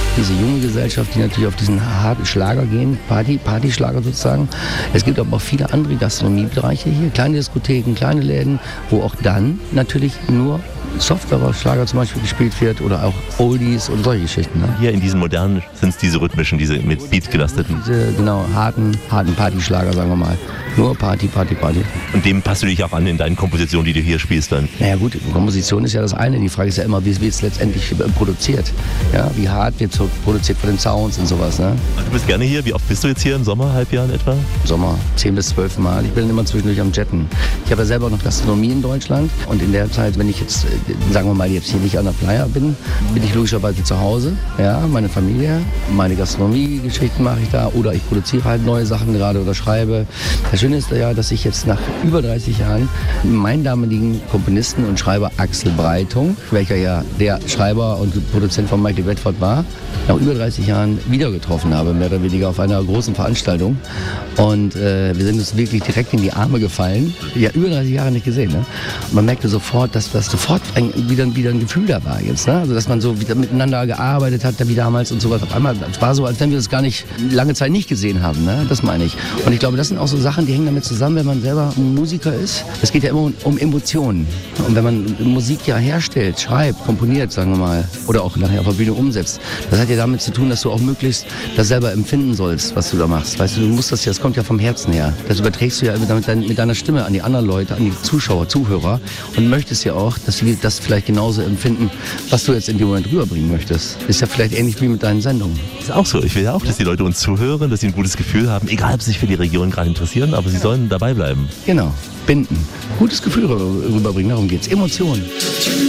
diese junge Gesellschaft, die natürlich auf diesen harten Schlager gehen, Partyschlager sozusagen. Es gibt aber auch viele andere Gastronomiebereiche hier, kleine Diskotheken, kleine Läden, wo auch dann natürlich nur Software-Schlager zum Beispiel gespielt wird oder auch Oldies und solche Geschichten. Ne? Hier in diesen modernen sind es diese rhythmischen, diese mit Beat gelasteten. Diese genau harten Partyschlager, sagen wir mal. Nur Party. Und dem passt du dich auch an in deinen Kompositionen, die du hier spielst dann? Naja gut, Komposition ist ja das eine. Die Frage ist ja immer, wie wird es letztendlich produziert? Ja, wie hart wird es produziert von den Sounds und sowas. Ne? Du bist gerne hier. Wie oft bist du jetzt hier im Sommer, Halbjahren etwa? Sommer 10 bis 12 Mal. Ich bin dann immer zwischendurch am Jetten. Ich habe ja selber noch Gastronomie in Deutschland und in der Zeit, wenn ich jetzt, sagen wir mal, jetzt hier nicht an der Playa bin ich logischerweise zu Hause. Ja, meine Familie, meine Gastronomie-Geschichten mache ich da oder ich produziere halt neue Sachen gerade oder schreibe. Das Schöne ist ja, dass ich jetzt nach über 30 Jahren meinen damaligen Komponisten und Schreiber Axel Breitung, welcher ja der Schreiber und Produzent von Michael Bedford war, nach über 30 Jahren wieder getroffen habe, mehr oder weniger auf einer großen Veranstaltung. Und wir sind uns wirklich direkt in die Arme gefallen. Ja, über 30 Jahre nicht gesehen. Ne? Und man merkte sofort, dass das sofort wieder ein Gefühl da war jetzt. Ne? Also, dass man so wieder miteinander gearbeitet hat, wie damals und sowas. Auf einmal, es war so, als wenn wir das gar nicht lange Zeit nicht gesehen haben. Ne? Das meine ich. Und ich glaube, das sind auch so Sachen, die hängen damit zusammen, wenn man selber Musiker ist. Es geht ja immer um Emotionen. Und wenn man Musik ja herstellt, schreibt, komponiert, sagen wir mal, oder auch nachher auf der Bühne umsetzt, das hat ja damit zu tun, dass du auch möglichst das selber empfinden sollst, was du da machst. Weißt du, du musst das ja, das kommt ja vom Herzen her. Das überträgst du ja mit deiner Stimme an die anderen Leute, an die Zuschauer, Zuhörer und möchtest ja auch, dass sie das vielleicht genauso empfinden, was du jetzt in dem Moment rüberbringen möchtest. Ist ja vielleicht ähnlich wie mit deinen Sendungen. Ist auch so. Ich will ja auch, dass die Leute uns zuhören, dass sie ein gutes Gefühl haben, egal ob sie sich für die Region gerade interessieren, aber sie sollen dabei bleiben. Genau. Binden. Gutes Gefühl rüberbringen, darum geht's. Emotionen.